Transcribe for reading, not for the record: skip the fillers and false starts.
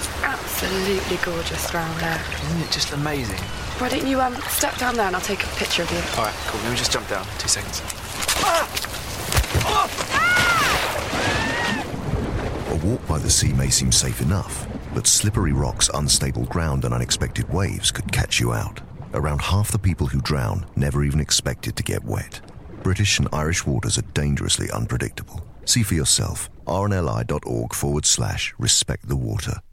It's absolutely gorgeous round there. Isn't it just amazing? Why don't you step down there and I'll take a picture of you. All right, cool. Let me just jump down. 2 seconds. A walk by the sea may seem safe enough, but slippery rocks, unstable ground and unexpected waves could catch you out. Around half the people who drown never even expected to get wet. British and Irish waters are dangerously unpredictable. See for yourself. rnli.org/respect the water.